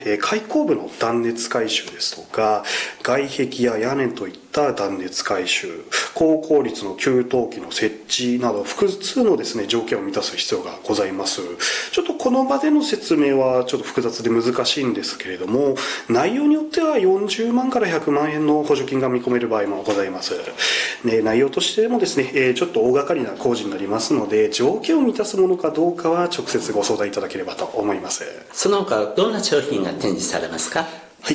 開口部の断熱改修ですとか、外壁や屋根といった断熱改修、高効率の給湯器の設置など複数のですね、条件を満たす必要がございます。ちょっとこの場での説明はちょっと複雑で難しいんですけれども、内容によっては40万から100万円の補助金が見込める場合もございます。内容としてもですね、ちょっと大掛かりな工事になりますので、条件を満たすものかどうかは直接ご相談いただければと思います。 その他どんな商品が展示されますか？ はい、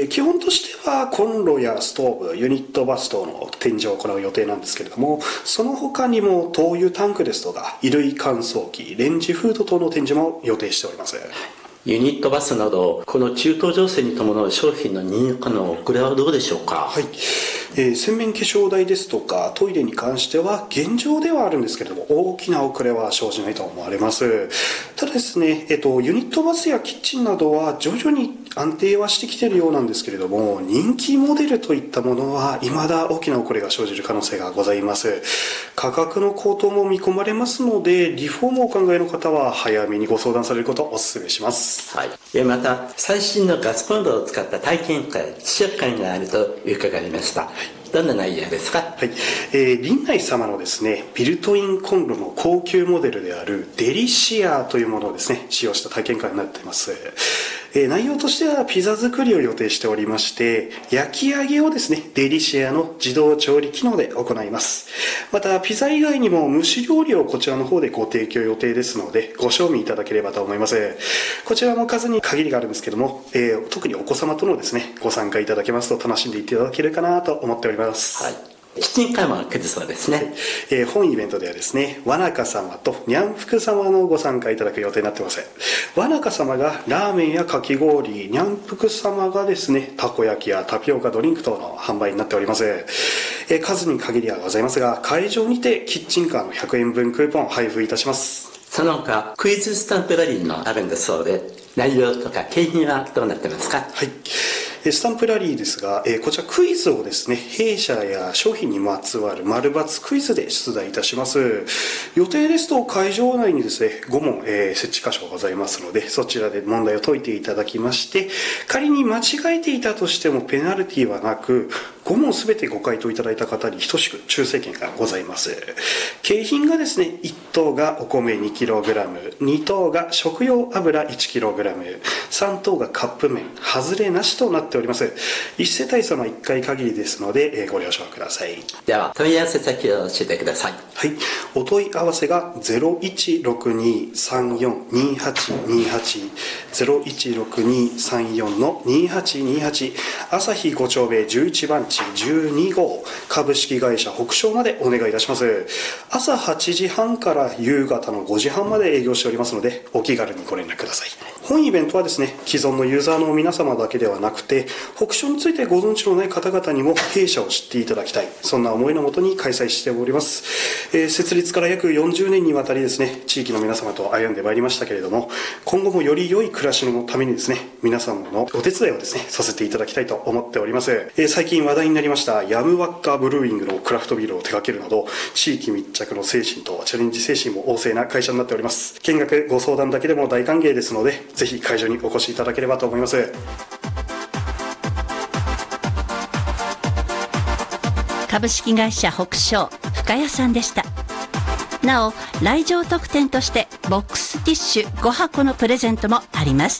基本としてはコンロやストーブ、ユニットバス等の展示を行う予定なんですけれども、その他にも灯油タンクですとか衣類乾燥機、レンジフード等の展示も予定しております。 ユニットバスなどこの中東情勢に伴う商品の入荷の遅れはどうでしょうか？ はい、洗面化粧台ですとかトイレに関しては現状ではあるんですけれども、大きな遅れは生じないと思われます。ただですね、ユニットバスやキッチンなどは徐々に安定はしてきているようなんですけれども、人気モデルといったものは未だ大きな遅れが生じる可能性がございます。価格の高騰も見込まれますので、リフォームをお考えの方は早めにご相談されることをお勧めします。 はい、また最新のガスコンロを使った体験会、試食会があると伺いました。どんな内容ですか？ はい、リンナイ様のですね、ビルトインコンロの高級モデルであるデリシアというものをですね、使用した体験会になっています。内容としてはピザ作りを予定しておりまして、焼き上げをですね、デリシアの自動調理機能で行います。またピザ以外にも蒸し料理をこちらの方でご提供予定ですので、ご賞味いただければと思います。こちらも数に限りがあるんですけども、特にお子様とのですね、ご参加いただけますと楽しんでいただけるかなと思っております。 はい、キッチンカーも来るそうですね。 本イベントではですね、わなか様とにゃんふく様のご参加いただく予定になっています。わなか様がラーメンやかき氷、にゃんふく様がですね、たこ焼きやタピオカドリンク等の販売になっております。数に限りはございますが、会場にてキッチンカーの100円分クーポンを配布いたします。 その他クイズスタンプラリーもあるんだそうで、内容とか景品はどうなってますか？ はい、スタンプラリーですが、こちらクイズをですね、弊社や商品にまつわる丸×クイズで出題いたします。予定ですと会場内にですね、5問、設置箇所がございますので、そちらで問題を解いていただきまして、仮に間違えていたとしてもペナルティはなく、5問すべてご回答いただいた方に等しく抽選券がございます。景品がですね、1等がお米 2kg、2等が食用油 1kg、3等がカップ麺、外れなしとなっております。1世帯様1回限りですので、ご了承ください。 では問い合わせ先を教えてください。 はい、お問い合わせが 0162-342828 0162-34-2828 朝日5丁目11番地12号株式会社北昇までお願いいたします。朝8時半から夕方の5時半まで営業しておりますので、お気軽にご連絡ください。本イベントはですね、既存のユーザーの皆様だけではなくて、北昇についてご存知のない方々にも弊社を知っていただきたい、そんな思いのもとに開催しております。設立から約40年にわたりですね、地域の皆様と歩んでまいりましたけれども、今後もより良い暮らしのためにですね、皆様のお手伝いをですね、させていただきたいと思っております。最近話題になりましたヤムワッカブルーイングのクラフトビールを手掛けるなど、地域密着の精神とチャレンジ精神も旺盛な会社になっております。見学ご相談だけでも大歓迎ですので、ぜひ会場にお越しいただければと思います。 株式会社北昇深谷さんでした。なお来場特典としてボックスティッシュ5箱のプレゼントもあります。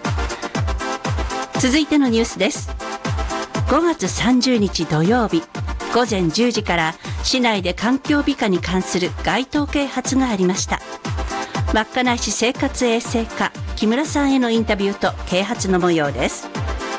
続いてのニュースです。5月30日土曜日午前10時から市内で環境美化に関する街頭啓発がありました。稚内市生活衛生課木村さんへのインタビューと啓発の模様です。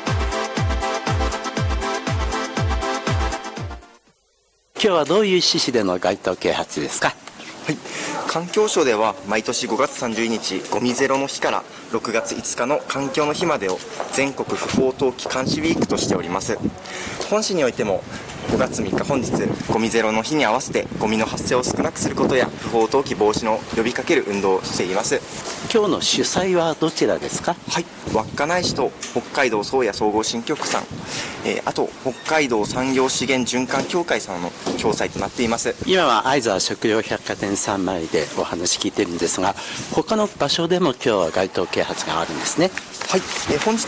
今日はどういう趣旨での街頭啓発ですか？ はい、環境省では毎年5月30日ゴミゼロの日から6月5日の環境の日までを全国不法投棄監視ウィークとしております。本市においても 5月3日本日ゴミゼロの日に合わせてゴミの発生を少なくすることや不法投棄防止の呼びかける運動をしています。 今日の主催はどちらですか？ はい、稚内市と北海道宗谷総合新局さん、あと北海道産業資源循環協会さんの共催となっています。 今は会津食料百貨店3枚でお話聞いてるんですが、他の場所でも今日は街頭啓発があるんですね。 はい、本日